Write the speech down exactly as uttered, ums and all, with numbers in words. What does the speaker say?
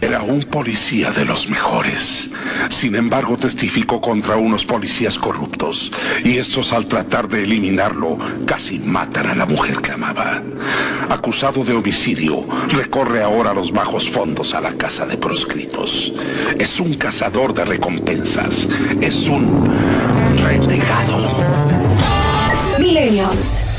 Era un policía de los mejores. Sin embargo, testificó contra unos policías corruptos. Y estos, al tratar de eliminarlo, casi matan a la mujer que amaba. Acusado de homicidio, recorre ahora los bajos fondos a la casa de proscritos. Es un cazador de recompensas. Es un renegado. Millennials.